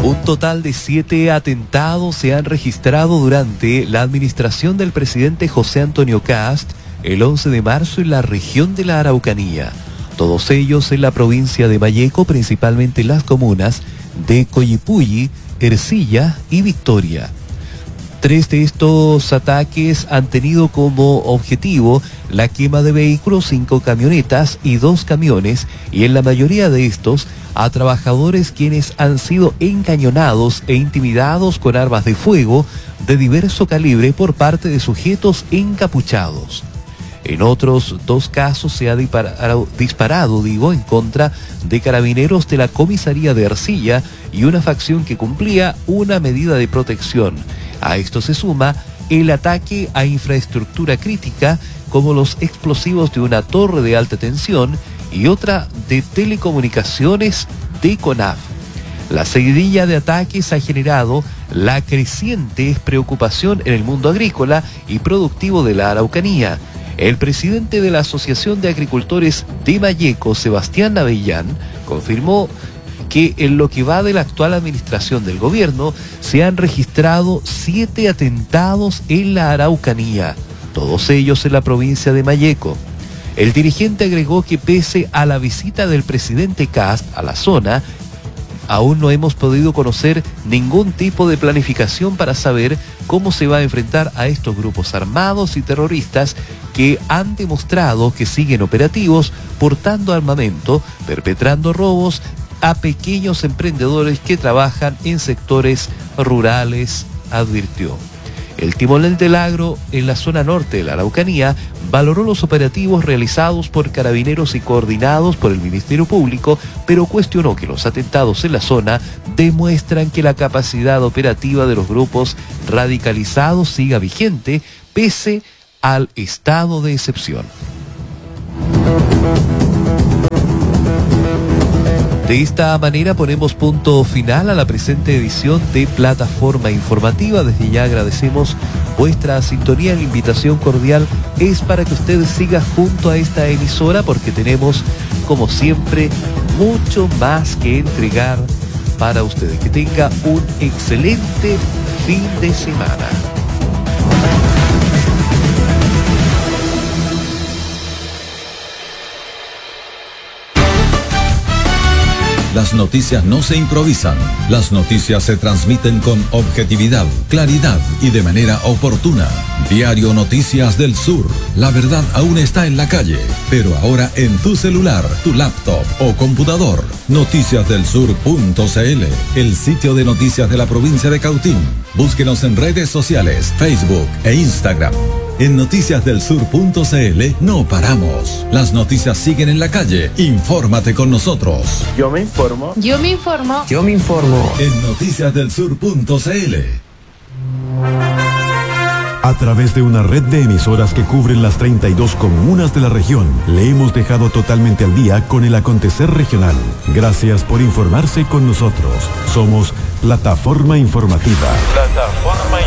Un total de 7 atentados se han registrado durante la administración del presidente José Antonio Kast el 11 de marzo en la región de la Araucanía. Todos ellos en la provincia de Malleco, principalmente en las comunas de Collipulli, Ercilla y Victoria. 3 de estos ataques han tenido como objetivo la quema de vehículos, 5 camionetas y 2 camiones, y en la mayoría de estos a trabajadores quienes han sido encañonados e intimidados con armas de fuego de diverso calibre por parte de sujetos encapuchados. En otros 2 casos se ha disparado en contra de carabineros de la comisaría de Ercilla y una facción que cumplía una medida de protección. A esto se suma el ataque a infraestructura crítica, como los explosivos de una torre de alta tensión y otra de telecomunicaciones de CONAF. La seguidilla de ataques ha generado la creciente preocupación en el mundo agrícola y productivo de la Araucanía. El presidente de la Asociación de Agricultores de Malleco, Sebastián Avellán, confirmó que en lo que va de la actual administración del gobierno se han registrado 7 atentados en la Araucanía, todos ellos en la provincia de Malleco. El dirigente agregó que pese a la visita del presidente Kast a la zona, aún no hemos podido conocer ningún tipo de planificación para saber cómo se va a enfrentar a estos grupos armados y terroristas que han demostrado que siguen operativos, portando armamento, perpetrando robos a pequeños emprendedores que trabajan en sectores rurales, advirtió. El timonel del agro en la zona norte de la Araucanía valoró los operativos realizados por carabineros y coordinados por el Ministerio Público, pero cuestionó que los atentados en la zona demuestran que la capacidad operativa de los grupos radicalizados siga vigente pese al estado de excepción. De esta manera ponemos punto final a la presente edición de Plataforma Informativa. Desde ya agradecemos vuestra sintonía. La invitación cordial es para que usted siga junto a esta emisora, porque tenemos, como siempre, mucho más que entregar para ustedes. Que tenga un excelente fin de semana. Las noticias no se improvisan. Las noticias se transmiten con objetividad, claridad y de manera oportuna. Diario Noticias del Sur. La verdad aún está en la calle, pero ahora en tu celular, tu laptop o computador. Noticiasdelsur.cl, el sitio de noticias de la provincia de Cautín. Búsquenos en redes sociales, Facebook e Instagram. En noticiasdelsur.cl no paramos. Las noticias siguen en la calle. Infórmate con nosotros. Yo me informo. Yo me informo. Yo me informo. En noticiasdelsur.cl. A través de una red de emisoras que cubren las 32 comunas de la región, le hemos dejado totalmente al día con el acontecer regional. Gracias por informarse con nosotros. Somos Plataforma Informativa. Plataforma